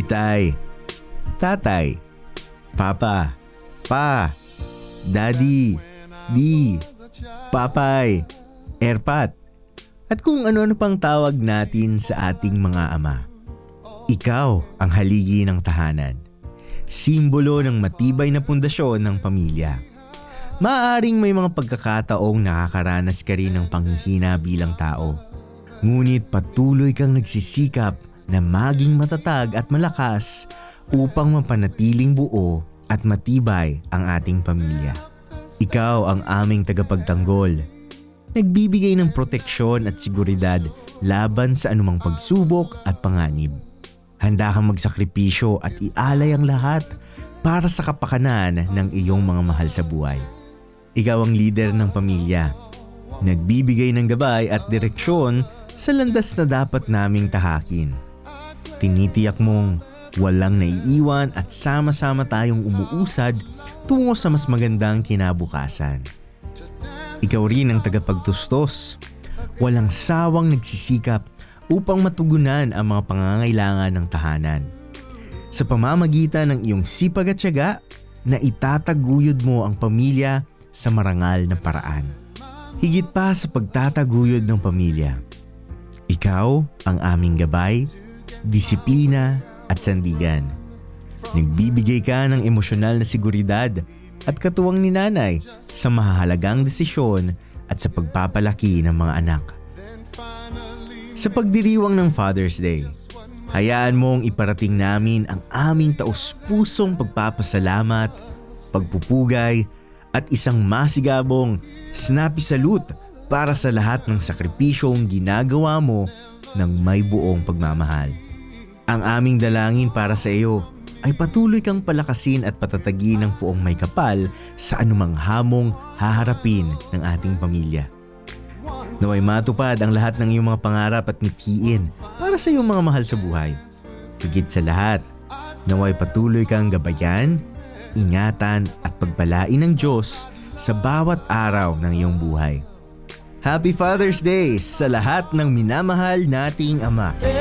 Itay, tatay, papa, pa, daddy, di, papay, erpat, at kung ano-ano pang tawag natin sa ating mga ama. Ikaw ang haligi ng tahanan, simbolo ng matibay na pundasyon ng pamilya. Maaaring may mga pagkakataong nakakaranas ka rin ng panghihina bilang tao. Ngunit patuloy kang nagsisikap na maging matatag at malakas upang mapanatiling buo at matibay ang ating pamilya. Ikaw ang aming tagapagtanggol, nagbibigay ng proteksyon at seguridad laban sa anumang pagsubok at panganib. Handa kang magsakripisyo at ialay ang lahat para sa kapakanan ng iyong mga mahal sa buhay. Ikaw ang leader ng pamilya, nagbibigay ng gabay at direksyon sa landas na dapat naming tahakin. Tinitiyak mong walang naiiwan at sama-sama tayong umuusad tungo sa mas magandang kinabukasan. Ikaw rin ang tagapagtustos, walang sawang nagsisikap upang matugunan ang mga pangangailangan ng tahanan. Sa pamamagitan ng iyong sipag at tiyaga, na itataguyod mo ang pamilya sa marangal na paraan. Higit pa sa pagtataguyod ng pamilya, ikaw ang aming gabay, disiplina at sandigan. Nagbibigay ka ng emosyonal na seguridad at katuwang ni nanay sa mahahalagang desisyon at sa pagpapalaki ng mga anak. Sa pagdiriwang ng Father's Day, hayaan mong iparating namin ang aming taus-pusong pagpapasalamat, pagpupugay at isang masigabong snappy salute para sa lahat ng sakripisyong ginagawa mo ng may buong pagmamahal. Ang aming dalangin para sa iyo ay patuloy kang palakasin at patatagin ng puong may kapal sa anumang hamong haharapin ng ating pamilya. Naway matupad ang lahat ng iyong mga pangarap at mithiin para sa iyong mga mahal sa buhay. Higit sa lahat, naway patuloy kang gabayan, ingatan at pagpalain ng Diyos sa bawat araw ng iyong buhay. Happy Father's Day sa lahat ng minamahal nating ama.